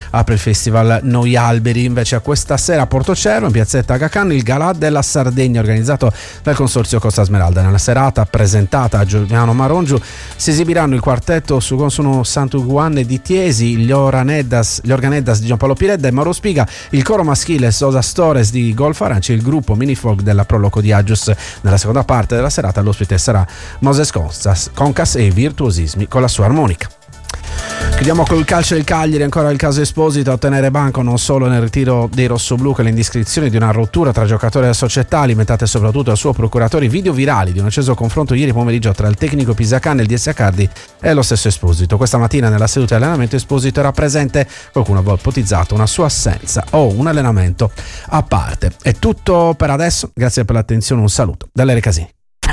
apre il festival Noi Alberi. Invece a questa sera a Portocervo, in piazzetta Aga Khan, il Galà della Sardegna organizzato dal Consorzio Costa Smeralda. Nella serata presentata a Giuliano Marongiu si esibiranno il quartetto su Consono Sant'Uguanne di Tiesi, gli Organeddas di Giampaolo Piredda e Mauro Spiga, il coro maschile Sosa Stores di Golfo Aranci e il gruppo Minifolk della Proloco di Agius. Nella seconda parte della serata l'ospite sarà Moses Concas e Virtuosismi con la sua armonica. Chiudiamo col calcio del Cagliari, ancora il caso Esposito a ottenere banco non solo nel ritiro dei rossoblù che le indiscrezioni di una rottura tra giocatori e società, alimentate soprattutto dal suo procuratore, video virali di un acceso confronto ieri pomeriggio tra il tecnico Pisacane e il DS Accardi e lo stesso Esposito. Questa mattina nella seduta di allenamento Esposito era presente, qualcuno aveva ipotizzato una sua assenza o un allenamento a parte. È tutto per adesso, grazie per l'attenzione, un saluto da Lele Casini.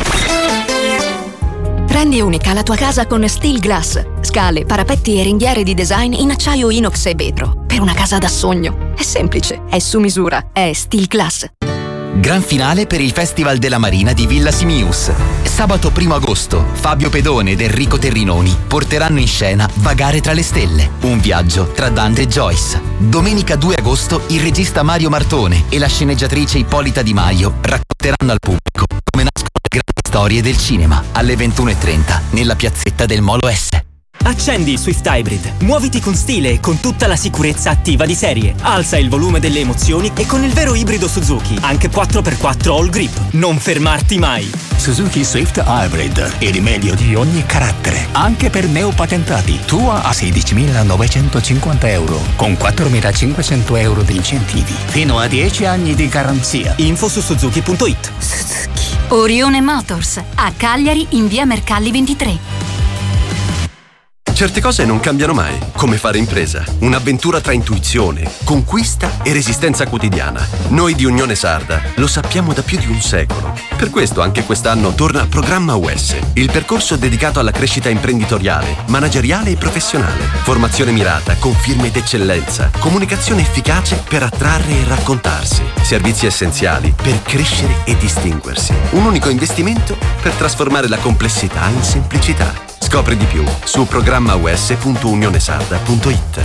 Rendi unica la tua casa con Steel Glass. Scale, parapetti e ringhiere di design in acciaio, inox e vetro. Per una casa da sogno. È semplice, è su misura, è Steel Glass. Gran finale per il Festival della Marina di Villa Simius. Sabato 1 agosto, Fabio Pedone ed Enrico Terrinoni porteranno in scena Vagare tra le stelle, un viaggio tra Dante e Joyce. Domenica 2 agosto, il regista Mario Martone e la sceneggiatrice Ippolita Di Maio racconteranno al pubblico come nascono le grandi storie del cinema, alle 21:30 nella piazzetta del Molo S. Accendi il Swift Hybrid, muoviti con stile e con tutta la sicurezza attiva di serie. Alza il volume delle emozioni e con il vero ibrido Suzuki, anche 4x4 All Grip. Non fermarti mai. Suzuki Swift Hybrid, il meglio di ogni carattere, anche per neopatentati. Tua a 16.950 euro, con 4.500 euro di incentivi, fino a 10 anni di garanzia. Info su Suzuki.it. Suzuki. Orione Motors, a Cagliari in via Mercalli 23. Certe cose non cambiano mai, come fare impresa. Un'avventura tra intuizione, conquista e resistenza quotidiana. Noi di Unione Sarda lo sappiamo da più di un secolo. Per questo anche quest'anno torna Programma US, il percorso dedicato alla crescita imprenditoriale, manageriale e professionale. Formazione mirata, con firme d'eccellenza, comunicazione efficace per attrarre e raccontarsi, servizi essenziali per crescere e distinguersi. Un unico investimento per trasformare la complessità in semplicità. Scopri di più su programmaus.unionesarda.it.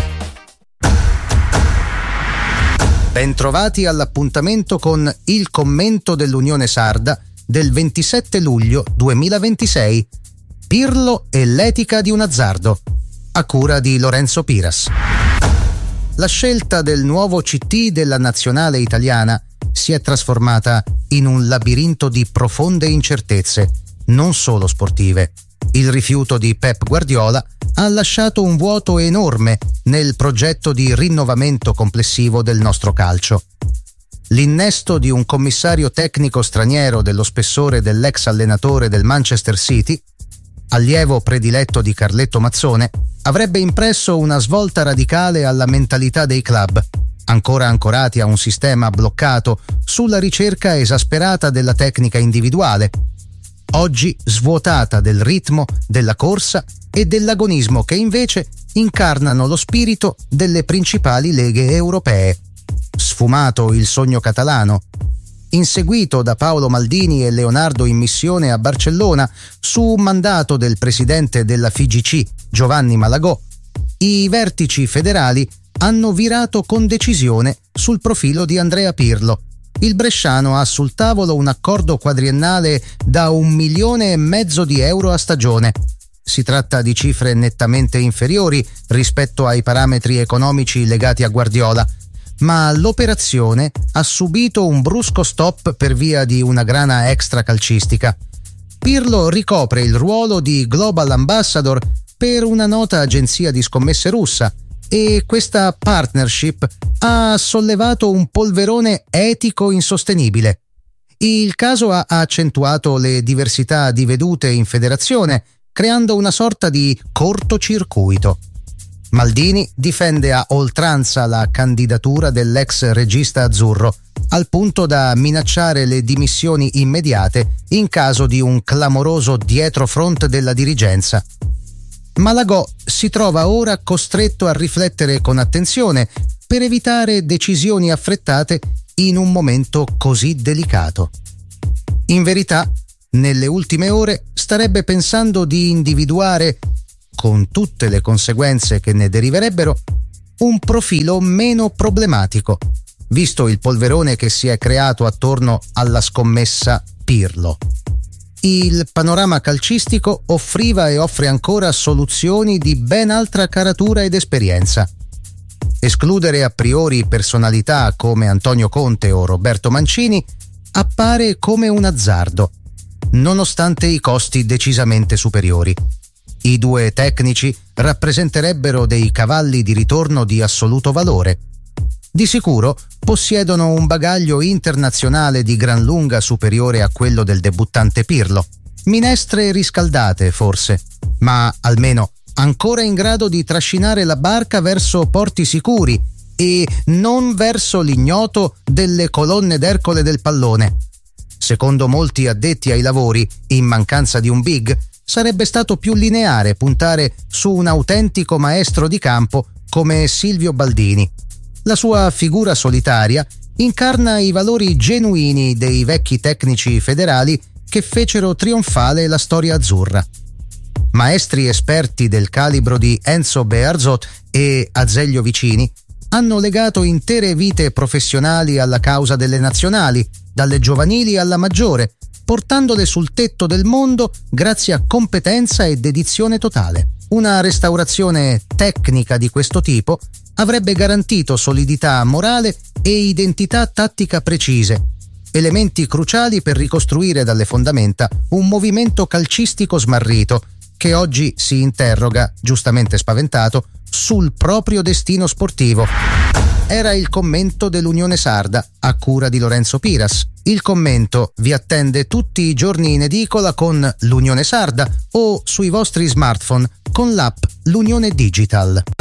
Bentrovati all'appuntamento con il commento dell'Unione Sarda del 27 luglio 2026. Pirlo e l'etica di un azzardo, a cura di Lorenzo Piras. La scelta del nuovo CT della nazionale italiana si è trasformata in un labirinto di profonde incertezze, non solo sportive. Il rifiuto di Pep Guardiola ha lasciato un vuoto enorme nel progetto di rinnovamento complessivo del nostro calcio. L'innesto di un commissario tecnico straniero dello spessore dell'ex allenatore del Manchester City, allievo prediletto di Carletto Mazzone, avrebbe impresso una svolta radicale alla mentalità dei club, ancora ancorati a un sistema bloccato sulla ricerca esasperata della tecnica individuale, oggi svuotata del ritmo, della corsa e dell'agonismo che invece incarnano lo spirito delle principali leghe europee. Sfumato il sogno catalano, inseguito da Paolo Maldini e Leonardo in missione a Barcellona su un mandato del presidente della FIGC Giovanni Malagò, i vertici federali hanno virato con decisione sul profilo di Andrea Pirlo. Il bresciano ha sul tavolo un accordo quadriennale da 1,5 milioni di euro a stagione. Si tratta di cifre nettamente inferiori rispetto ai parametri economici legati a Guardiola, ma l'operazione ha subito un brusco stop per via di una grana extra calcistica. Pirlo ricopre il ruolo di Global Ambassador per una nota agenzia di scommesse russa, e questa partnership ha sollevato un polverone etico insostenibile. Il caso ha accentuato le diversità di vedute in federazione, creando una sorta di cortocircuito. Maldini difende a oltranza la candidatura dell'ex regista azzurro, al punto da minacciare le dimissioni immediate in caso di un clamoroso dietrofront della dirigenza. Malagò si trova ora costretto a riflettere con attenzione per evitare decisioni affrettate in un momento così delicato. In verità, nelle ultime ore starebbe pensando di individuare, con tutte le conseguenze che ne deriverebbero, un profilo meno problematico, visto il polverone che si è creato attorno alla scommessa Pirlo. Il panorama calcistico offriva e offre ancora soluzioni di ben altra caratura ed esperienza. Escludere a priori personalità come Antonio Conte o Roberto Mancini appare come un azzardo, nonostante i costi decisamente superiori. I due tecnici rappresenterebbero dei cavalli di ritorno di assoluto valore. Di sicuro possiedono un bagaglio internazionale di gran lunga superiore a quello del debuttante Pirlo. Minestre riscaldate, forse, ma almeno ancora in grado di trascinare la barca verso porti sicuri e non verso l'ignoto delle colonne d'Ercole del pallone. Secondo molti addetti ai lavori, in mancanza di un big, sarebbe stato più lineare puntare su un autentico maestro di campo come Silvio Baldini. La sua figura solitaria incarna i valori genuini dei vecchi tecnici federali che fecero trionfale la storia azzurra. Maestri esperti del calibro di Enzo Bearzot e Azeglio Vicini hanno legato intere vite professionali alla causa delle nazionali, dalle giovanili alla maggiore, portandole sul tetto del mondo grazie a competenza e dedizione totale. Una restaurazione tecnica di questo tipo avrebbe garantito solidità morale e identità tattica precise, elementi cruciali per ricostruire dalle fondamenta un movimento calcistico smarrito che oggi si interroga, giustamente spaventato, sul proprio destino sportivo. Era il commento dell'Unione Sarda a cura di Lorenzo Piras. Il commento vi attende tutti i giorni in edicola con l'Unione Sarda o sui vostri smartphone con l'app L'Unione Digital.